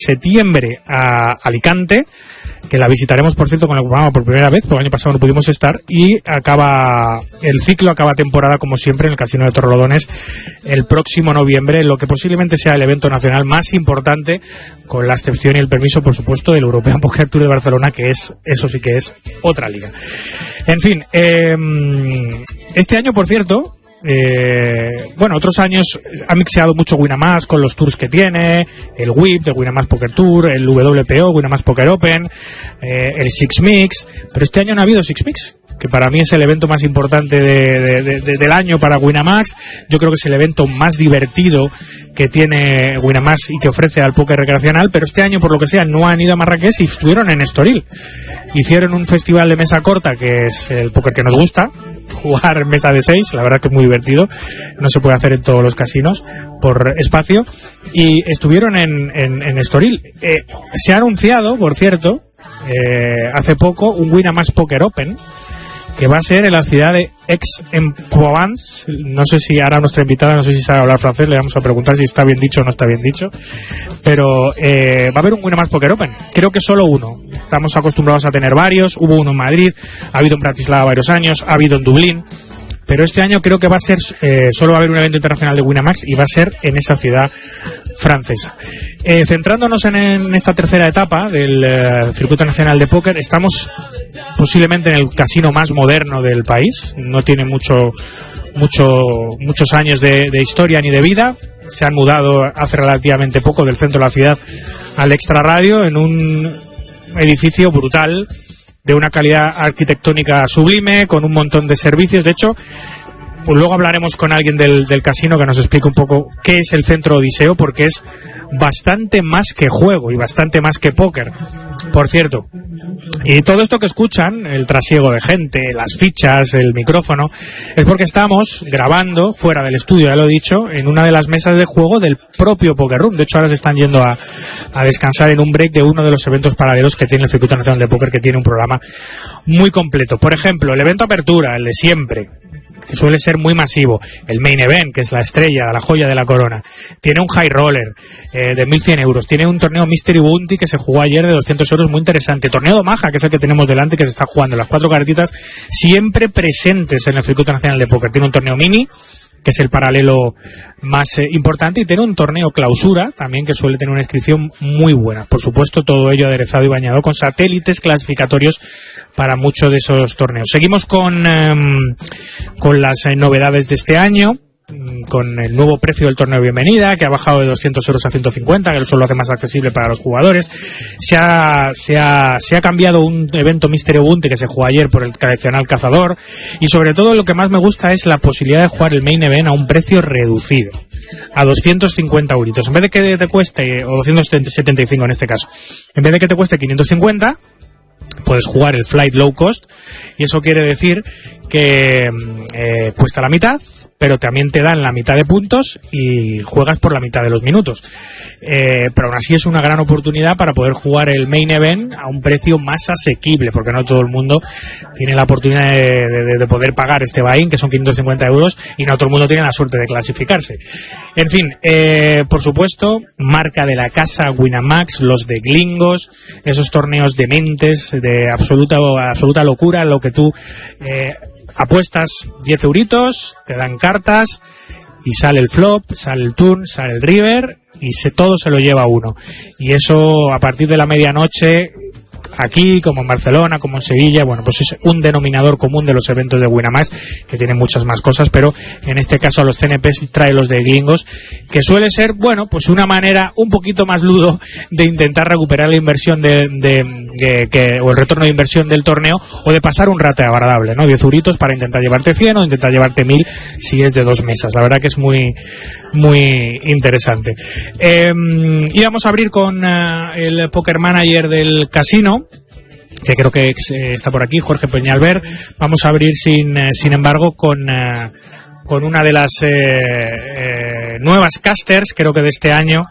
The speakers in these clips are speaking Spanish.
septiembre a Alicante, que la visitaremos, por cierto, con el programa por primera vez, porque el año pasado no pudimos estar, y acaba temporada, como siempre, en el Casino de Torrelodones el próximo noviembre, en lo que posiblemente sea el evento nacional más importante, con la excepción y el permiso, por supuesto, del European Poker Tour de Barcelona, que es, eso sí que es otra liga. En fin, este año, por cierto, otros años ha mixeado mucho Winamax con los tours que tiene, el WIP del Winamax Poker Tour, el WPO, Winamax Poker Open, el Six Mix, pero este año no ha habido Six Mix, que para mí es el evento más importante del año para Winamax. Yo creo que es el evento más divertido que tiene Winamax y que ofrece al póker recreacional, pero este año, por lo que sea, no han ido a Marrakech y estuvieron en Estoril. Hicieron un festival de mesa corta, que es el póker que nos gusta, jugar mesa de 6, la verdad que es muy divertido, no se puede hacer en todos los casinos por espacio, y estuvieron en Estoril. Se ha anunciado, por cierto, hace poco, un Winamax Poker Open, que va a ser en la ciudad de Aix-en-Provence. No sé si ahora nuestra invitada, no sé si sabe hablar francés, le vamos a preguntar si está bien dicho o no está bien dicho, pero va a haber un Winamax Poker Open, creo que solo uno, estamos acostumbrados a tener varios, hubo uno en Madrid, ha habido en Bratislava varios años, ha habido en Dublín, pero este año creo que va a ser, solo va a haber un evento internacional de Winamax y va a ser en esa ciudad francesa. Centrándonos en esta tercera etapa del Circuito Nacional de Póker, estamos posiblemente en el casino más moderno del país, no tiene muchos años de historia ni de vida, se han mudado hace relativamente poco del centro de la ciudad al Extraradio, en un edificio brutal, de una calidad arquitectónica sublime, con un montón de servicios. De hecho, pues luego hablaremos con alguien del casino que nos explique un poco qué es el Centro Odiseo, porque es bastante más que juego y bastante más que póker, por cierto. Y todo esto que escuchan, el trasiego de gente, las fichas, el micrófono, es porque estamos grabando fuera del estudio, ya lo he dicho, en una de las mesas de juego del propio Poker Room. De hecho, ahora se están yendo a descansar en un break de uno de los eventos paralelos que tiene el Circuito Nacional de Póker, que tiene un programa muy completo. Por ejemplo, el evento Apertura, el de siempre, que suele ser muy masivo, el Main Event, que es la estrella, la joya de la corona, tiene un High Roller de 1.100 euros, tiene un torneo Mystery Bounty que se jugó ayer de 200 euros muy interesante, torneo de Omaha, que es el que tenemos delante, que se está jugando, las 4 cartitas siempre presentes en el Circuito Nacional de Póker, tiene un torneo mini, que es el paralelo más importante, y tiene un torneo clausura también, que suele tener una inscripción muy buena. Por supuesto, todo ello aderezado y bañado con satélites clasificatorios para muchos de esos torneos. Seguimos con las novedades de este año, con el nuevo precio del torneo de bienvenida, que ha bajado de 200 euros a 150, que eso lo hace más accesible para los jugadores. Se ha cambiado un evento Mystery Bounty que se jugó ayer por el tradicional cazador, y sobre todo lo que más me gusta es la posibilidad de jugar el Main Event a un precio reducido, a 250 euritos, en vez de que te cueste, o 275 en este caso, en vez de que te cueste 550, puedes jugar el Flight Low Cost, y eso quiere decir que cuesta la mitad, pero también te dan la mitad de puntos y juegas por la mitad de los minutos. Pero aún así es una gran oportunidad para poder jugar el Main Event a un precio más asequible, porque no todo el mundo tiene la oportunidad de poder pagar este buy-in, que son 550 euros, y no todo el mundo tiene la suerte de clasificarse. En fin, por supuesto, marca de la casa Winamax, los de Glingos, esos torneos dementes, de absoluta locura, lo que tú apuestas 10 euritos, te dan cartas y sale el flop, sale el turn, sale el river y todo se lo lleva uno. Y eso a partir de la medianoche, aquí como en Barcelona, como en Sevilla, bueno, pues es un denominador común de los eventos de Winamax, que tienen muchas más cosas, pero en este caso a los CNPs trae los de Glingos, que suele ser, bueno, pues una manera un poquito más ludo de intentar recuperar la inversión o el retorno de inversión del torneo, o de pasar un rato agradable, ¿no? 10 euritos para intentar llevarte 100 o intentar llevarte 1000 si es de 2 mesas. La verdad que es muy, muy interesante. Y vamos a abrir con el Poker Manager del casino, que creo que está por aquí, Jorge Peñalver. Vamos a abrir sin embargo con una de las nuevas casters, creo que de este año,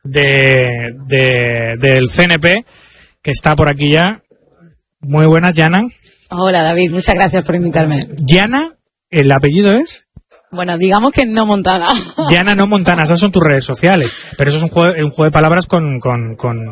del CNP, que está por aquí ya. Muy buenas, Yana. Hola, David, muchas gracias por invitarme. Yana, ¿el apellido es? Bueno, digamos que no Montana. Diana No Montana, esas son tus redes sociales. Pero eso es un juego de palabras con